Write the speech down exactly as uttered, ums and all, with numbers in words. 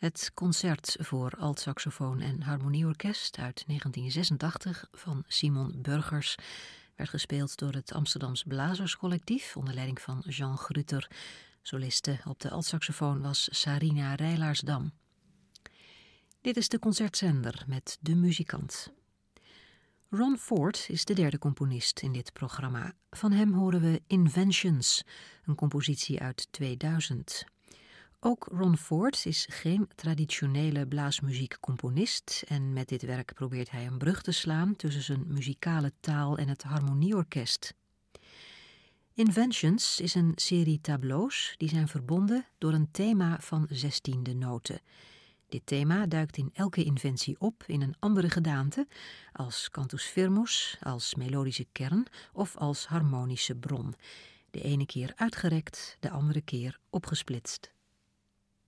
Het concert voor altsaxofoon en harmonieorkest uit negentien zesentachtig van Simon Burgers werd gespeeld door het Amsterdams Blazerscollectief onder leiding van Jean Gruter. Soliste op de altsaxofoon was Sarina Rijlaarsdam. Dit is de concertzender met De Muzikant. Ron Ford is de derde componist in dit programma. Van hem horen we Inventions, een compositie uit tweeduizend. Ook Ron Ford is geen traditionele blaasmuziekcomponist en met dit werk probeert hij een brug te slaan tussen zijn muzikale taal en het harmonieorkest. Inventions is een serie tableaus die zijn verbonden door een thema van zestiende noten. Dit thema duikt in elke inventie op in een andere gedaante, als cantus firmus, als melodische kern of als harmonische bron. De ene keer uitgerekt, de andere keer opgesplitst.